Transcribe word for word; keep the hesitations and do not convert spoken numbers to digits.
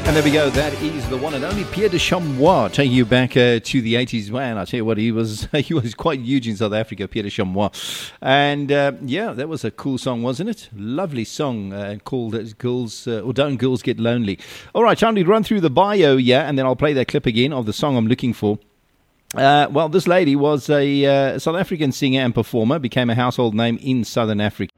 And there we go. That is the one and only Pierre de Chamois, taking you back uh, to the eighties. Man, I tell you what, he was he was quite huge in South Africa, Pierre de Chamois. And uh, yeah, that was a cool song, wasn't it? Lovely song uh, called uh, Girls, uh, or Don't Girls Get Lonely. All right, time to run through the bio, yeah, and then I'll play that clip again of the song I'm looking for. Uh, well, this lady was a uh, South African singer and performer, became a household name in Southern Africa.